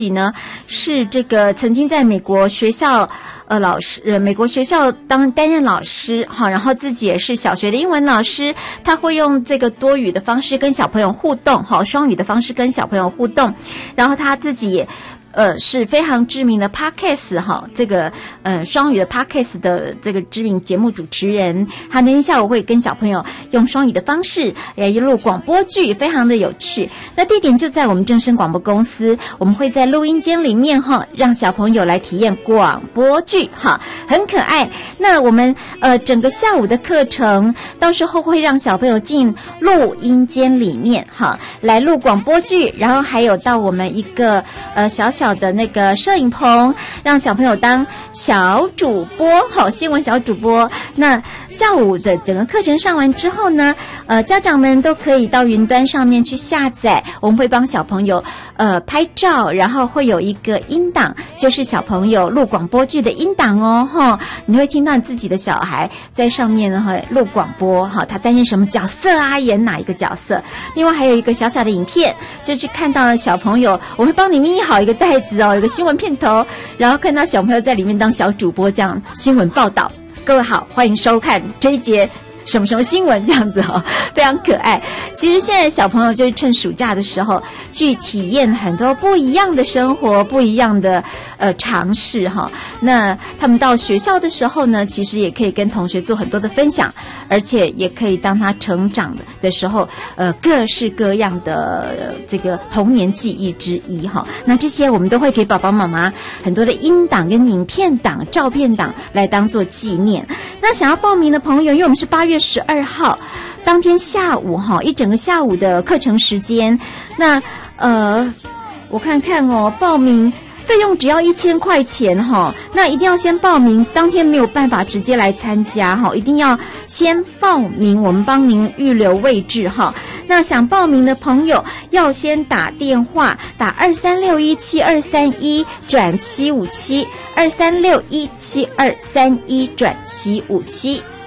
呢是这个曾经在美国学校老师美国学校担任老师哈，然后自己也是小学的英文老师，他会用这个多语的方式跟小朋友互动哈，双语的方式跟小朋友互动，然后他自己也是非常知名的 Podcast 哈，这个双语的 Podcast 的这个知名节目主持人，他那天下午会跟小朋友用双语的方式一录广播剧，非常的有趣。那地点就在我们正声广播公司，我们会在录音间里面哈，让小朋友来体验广播剧哈，很可爱。那我们整个下午的课程，到时候会让小朋友进录音间里面哈，来录广播剧，然后还有到我们一个小的那个摄影棚，让小朋友当小主播，好，新闻小主播。那下午的整个课程上完之后呢，家长们都可以到云端上面去下载，我们会帮小朋友拍照，然后会有一个音档，就是小朋友录广播剧的音档哦，哈，你会听到自己的小孩在上面呢录广播，哈，他担任什么角色啊，演哪一个角色。另外还有一个小小的影片，就是看到了小朋友，我会帮你捏好一个袋子哦，有个新闻片头，然后看到小朋友在里面当小主播，这样新闻报道。各位好，欢迎收看这一节什么什么新闻，这样子哦，非常可爱。其实现在小朋友就是趁暑假的时候去体验很多不一样的生活，不一样的尝试哈。那他们到学校的时候呢，其实也可以跟同学做很多的分享，而且也可以当他成长的时候各式各样的这个童年记忆之一哈。那这些我们都会给爸爸妈妈很多的音档跟影片档、照片档来当做纪念。那想要报名的朋友，因为我们是8月12号当天下午哈，一整个下午的课程时间。那我看看哦，报名费用只要1000块钱哈，那一定要先报名，当天没有办法直接来参加哈，一定要先报名，我们帮您预留位置哈。那想报名的朋友要先打电话，打23617231转757，23617231转757。